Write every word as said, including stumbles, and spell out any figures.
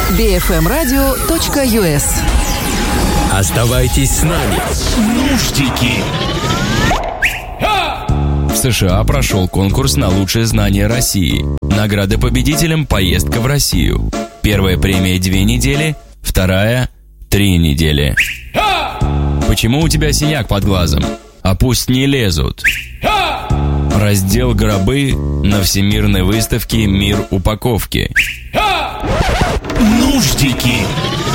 би эф эм радио точка ю эс. Оставайтесь с нами. Нуждики. В США прошел конкурс на лучшее знание России. Награда победителям – поездка в Россию. Первая премия – две недели, вторая – три недели. Почему у тебя синяк под глазом? А пусть не лезут. Раздел «Гробы» на Всемирной выставке «Мир упаковки». Нуждики.